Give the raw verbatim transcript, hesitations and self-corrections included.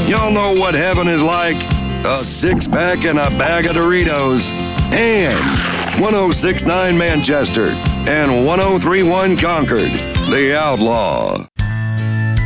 Y'all know what heaven is like? A six-pack and a bag of Doritos. And one oh six point nine Manchester and one oh three point one Concord. The Outlaw.